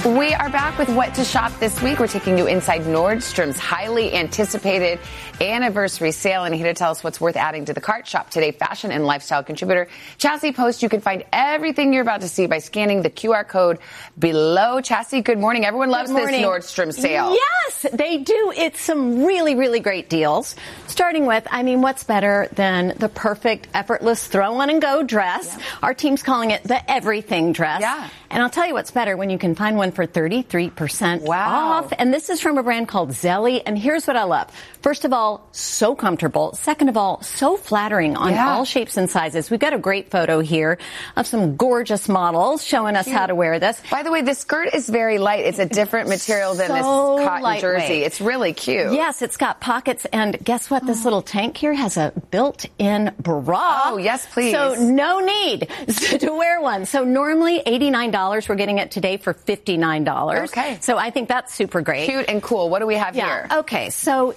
We are back with what to shop this week. We're taking you inside Nordstrom's highly anticipated anniversary sale. And here to tell us what's worth adding to the cart, Shop Today fashion and lifestyle contributor Chassie Post. You can find everything you're about to see by scanning the QR code below. Chassie, good morning. Everyone loves this Nordstrom sale. Yes, they do. It's some really, really great deals. Starting with, what's better than the perfect, effortless throw-on-and-go dress? Yeah. Our team's calling it the everything dress. Yeah. And I'll tell you what's better when you can find one for 33% wow. off. And this is from a brand called Zelly. And here's what I love. First of all, so comfortable. Second of all, so flattering on all shapes and sizes. We've got a great photo here of some gorgeous models showing us how to wear this. By the way, the skirt is very light. It's a different material than this cotton jersey. It's really cute. Yes, it's got pockets. And guess what? This little tank here has a built-in bra. Oh, yes, please. So no need to wear one. So normally $89. We're getting it today for $59. Okay. So I think that's super great. Cute and cool. What do we have here? Okay. So,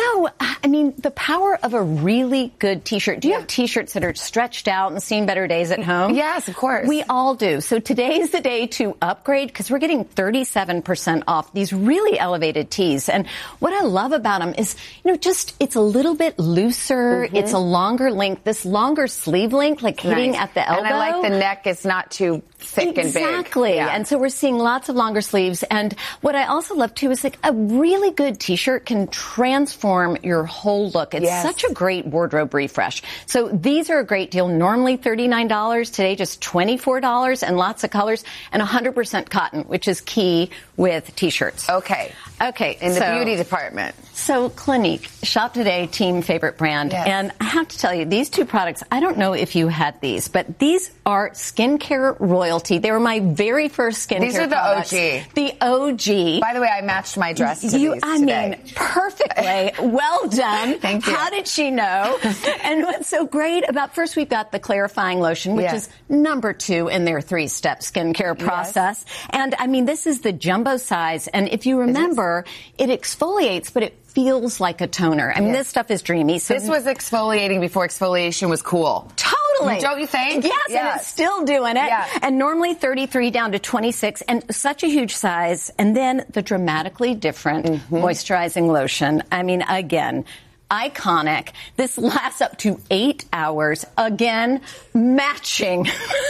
the power of a really good T-shirt. Do you have T-shirts that are stretched out and seen better days at home? Yes, of course. We all do. So today's the day to upgrade because we're getting 37% off these really elevated tees. And what I love about them is, it's a little bit looser. Mm-hmm. It's a longer length, this longer sleeve length, like hitting at the elbow. And I like the neck is not too thick and big. Exactly. Yeah. And so we're seeing lots of longer sleeves. And what I also love, too, is like a really good T-shirt can transform your whole look. It's such a great wardrobe refresh. So these are a great deal. Normally $39. Today, just $24 and lots of colors and 100% cotton, which is key with T-shirts. Okay. In the beauty department. So Clinique, Shop Today, team favorite brand. Yes. And I have to tell you, these two products, I don't know if you had these, but these are skincare royalty. They were my very first skincare products. These are the OG. The OG. By the way, I matched my dress to these today. Perfectly. Well done. Thank you. How did she know? And what's so great about, first we've got the clarifying lotion, which is number 2 in their 3-step skincare process. Yes. And this is the jumbo size. And if you remember, it exfoliates, but it feels like a toner. This stuff is dreamy. So this was exfoliating before exfoliation was cool. Totally. Don't you think? Yes, and it's still doing it. Yeah. And normally 33 down to 26, and such a huge size. And then the dramatically different moisturizing lotion. Again, iconic. This lasts up to 8 hours. Again, matching.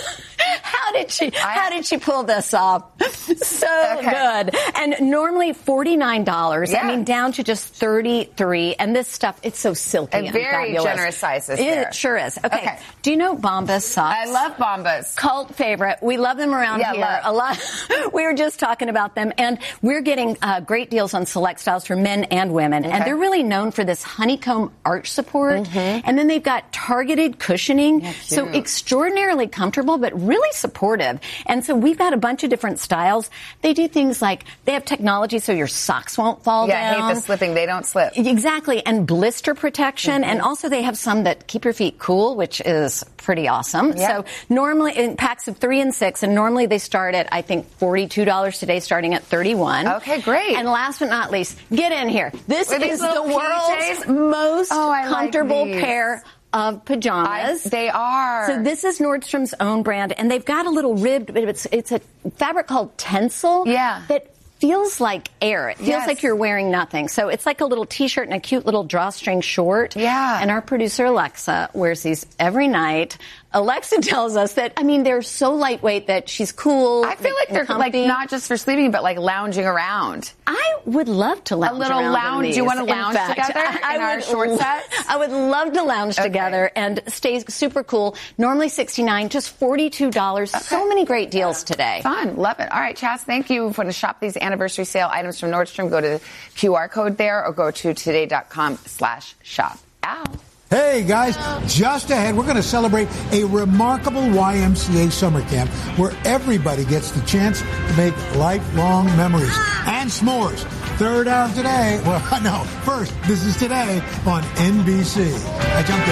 How did she pull this off? So good. And normally $49. Yeah. Down to just $33. And this stuff, it's so silky and very fabulous. Generous sizes there. It sure is. Okay. Do you know Bombas socks? I love Bombas. Cult favorite. We love them around here a lot. We were just talking about them. And we're getting great deals on select styles for men and women. Okay. And they're really known for this honeycomb arch support. Mm-hmm. And then they've got targeted cushioning. Yeah, so extraordinarily comfortable, but really supportive. And so we've got a bunch of different styles. They do things like they have technology so your socks won't fall down. Yeah, I hate the slipping. They don't slip. Exactly. And blister protection. Mm-hmm. And also they have some that keep your feet cool, which is pretty awesome. Yep. So normally in packs of 3 and 6, and normally they start at, I think, $42 today, starting at $31. Okay, great. And last but not least, get in here. This is the world's most comfortable pair of pajamas. They are. So this is Nordstrom's own brand, and they've got a little ribbed, it's a fabric called Tencel. Yeah. That feels like air. It feels like you're wearing nothing. So it's like a little T-shirt and a cute little drawstring short. Yeah. And our producer, Alexa, wears these every night. Alexa tells us that, they're so lightweight that she's cool. I feel like they're comfy. like not just for sleeping, but like lounging around. I would love to lounge around. A little lounge. Do you want to lounge together in our short sets? I would love to lounge together and stay super cool. Normally $69, just $42. Okay. So many great deals today. Fun. Love it. All right, Chas, thank you. If you want to shop these anniversary sale items from Nordstrom, go to the QR code there or go to today.com/shop. Ow. Hey, guys, just ahead, we're going to celebrate a remarkable YMCA summer camp where everybody gets the chance to make lifelong memories and s'mores. Third hour today. Well, no, first, this is Today on NBC. I jumped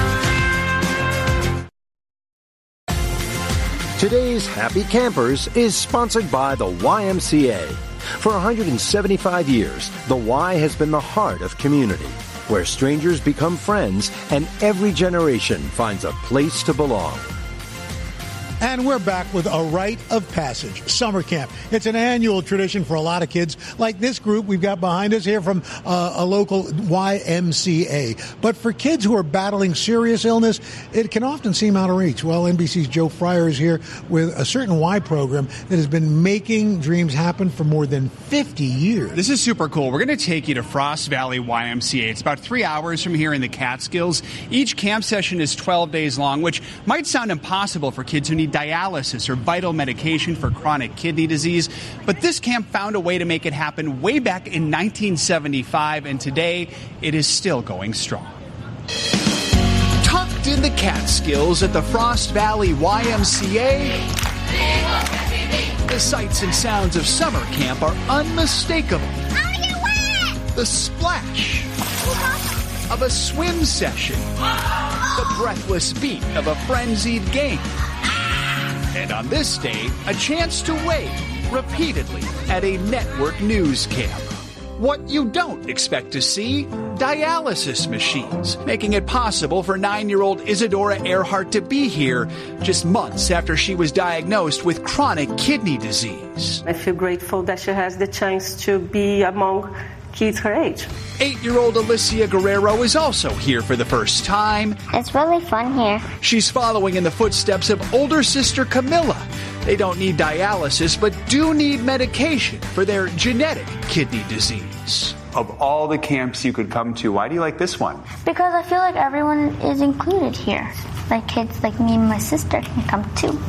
ahead. Today's Happy Campers is sponsored by the YMCA. For 175 years, the Y has been the heart of community, where strangers become friends and every generation finds a place to belong. And we're back with a rite of passage, summer camp. It's an annual tradition for a lot of kids, like this group we've got behind us here from a local YMCA. But for kids who are battling serious illness, it can often seem out of reach. Well, NBC's Joe Fryer is here with a certain Y program that has been making dreams happen for more than 50 years. This is super cool. We're going to take you to Frost Valley YMCA. It's about 3 hours from here in the Catskills. Each camp session is 12 days long, which might sound impossible for kids who need dialysis or vital medication for chronic kidney disease. But this camp found a way to make it happen way back in 1975, and today it is still going strong. Tucked in the Catskills at the Frost Valley YMCA, the sights and sounds of summer camp are unmistakable. The splash of a swim session, the breathless beat of a frenzied game. And on this day, a chance to wave repeatedly at a network news camp. What you don't expect to see, dialysis machines, making it possible for 9-year-old Isadora Earhart to be here just months after she was diagnosed with chronic kidney disease. I feel grateful that she has the chance to be among kids her age. 8-year-old Alicia Guerrero is also here for the first time. It's really fun here. She's following in the footsteps of older sister Camilla. They don't need dialysis, but do need medication for their genetic kidney disease. Of all the camps you could come to, why do you like this one? Because I feel like everyone is included here. Like kids like me and my sister can come too.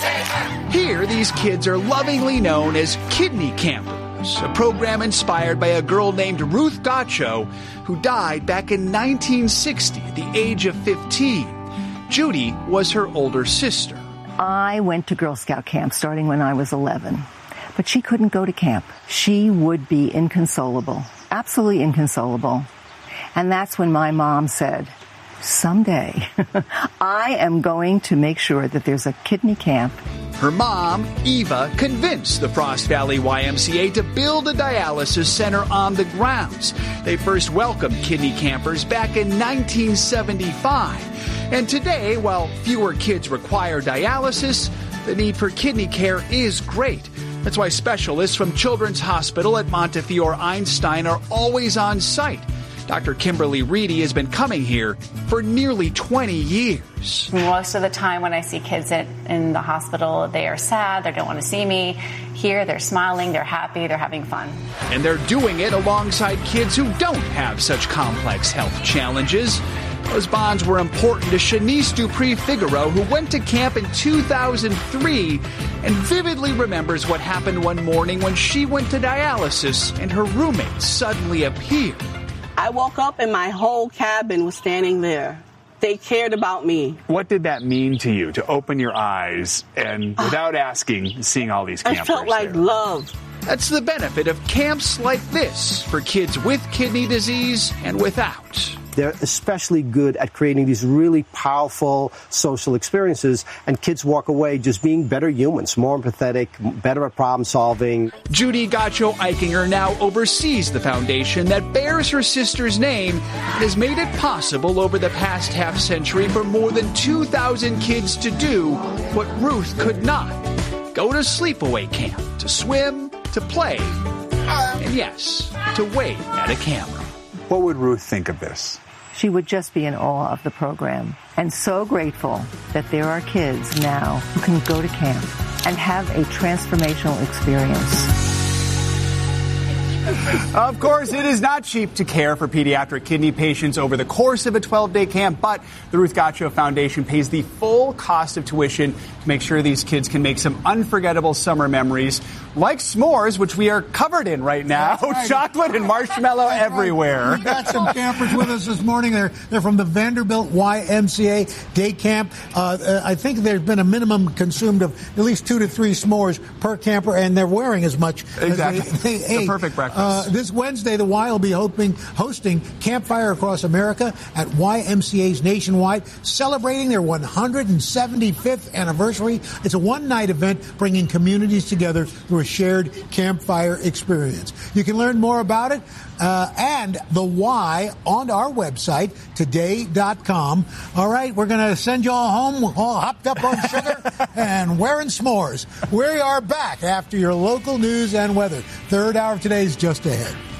Here, these kids are lovingly known as Kidney Campers, a program inspired by a girl named Ruth Gaccio, who died back in 1960 at the age of 15. Judy was her older sister. I went to Girl Scout camp starting when I was 11, but she couldn't go to camp. She would be inconsolable, absolutely inconsolable. And that's when my mom said, someday I am going to make sure that there's a kidney camp. Her mom, Eva, convinced the Frost Valley YMCA to build a dialysis center on the grounds. They first welcomed kidney campers back in 1975. And today, while fewer kids require dialysis, the need for kidney care is great. That's why specialists from Children's Hospital at Montefiore Einstein are always on site. Dr. Kimberly Reedy has been coming here for nearly 20 years. Most of the time when I see kids in the hospital, they are sad, they don't want to see me. Here, they're smiling, they're happy, they're having fun. And they're doing it alongside kids who don't have such complex health challenges. Those bonds were important to Shanice Dupree-Figaro, who went to camp in 2003 and vividly remembers what happened one morning when she went to dialysis and her roommate suddenly appeared. I woke up and my whole cabin was standing there. They cared about me. What did that mean to you, to open your eyes and, without asking, seeing all these campers? I felt like there? love. That's the benefit of camps like this for kids with kidney disease and without. They're especially good at creating these really powerful social experiences, and kids walk away just being better humans, more empathetic, better at problem solving. Judy Gaccio Eichinger now oversees the foundation that bears her sister's name and has made it possible over the past half century for more than 2,000 kids to do what Ruth could not. Go to sleepaway camp, to swim, to play, and yes, to wave at a camera. What would Ruth think of this? She would just be in awe of the program, and so grateful that there are kids now who can go to camp and have a transformational experience. Of course, it is not cheap to care for pediatric kidney patients over the course of a 12-day camp, but the Ruth Gaccio Foundation pays the full cost of tuition to make sure these kids can make some unforgettable summer memories, like s'mores, which we are covered in right now. Right. Chocolate and marshmallow everywhere. We got some campers with us this morning. They're from the Vanderbilt YMCA day camp. I think there's been a minimum consumed of at least 2 to 3 s'mores per camper, and they're wearing as much. Exactly. As they ate. The perfect breakfast. This Wednesday, the Y will be hosting Campfire Across America at YMCA's nationwide, celebrating their 175th anniversary. It's a one-night event bringing communities together through a shared campfire experience. You can learn more about it and the Y on our website, today.com. All right, we're going to send you all home all hopped up on sugar and wearing s'mores. We are back after your local news and weather. Third hour of today is just ahead.